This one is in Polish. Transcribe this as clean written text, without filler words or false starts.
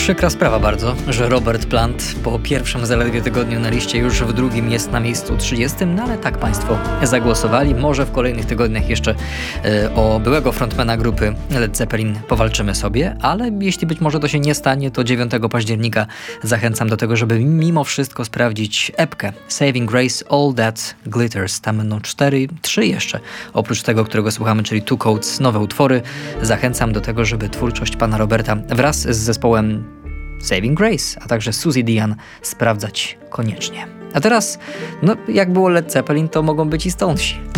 Przykra sprawa bardzo, że Robert Plant po pierwszym zaledwie tygodniu na liście już w drugim jest na miejscu 30, no ale tak Państwo zagłosowali. Może w kolejnych tygodniach jeszcze o byłego frontmana grupy Led Zeppelin powalczymy sobie, ale jeśli być może to się nie stanie, to 9 października zachęcam do tego, żeby mimo wszystko sprawdzić epkę Saving Grace All That Glitters. Tam będą 3 jeszcze, oprócz tego, którego słuchamy, czyli Two Coats, nowe utwory. Zachęcam do tego, żeby twórczość pana Roberta wraz z zespołem Saving Grace, a także Suzy Dian sprawdzać koniecznie. A teraz, jak było Led Zeppelin, to mogą być i Stonesi.